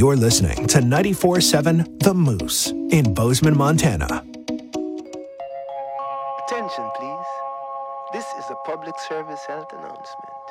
You're listening to 94.7 The Moose in Bozeman, Montana. Attention, please. This is a public service health announcement.